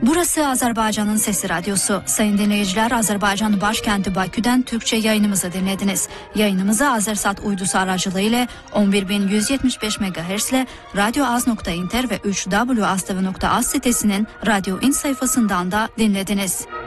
Burası Azerbaycan'ın Sesi Radyosu. Sayın dinleyiciler, Azerbaycan başkenti Bakü'den Türkçe yayınımızı dinlediniz. Yayınımızı Azersat uydusu aracılığıyla 11175 MHz ile radyoaz.inter ve 3w.az sitesinin Radyo İn sayfasından da dinlediniz.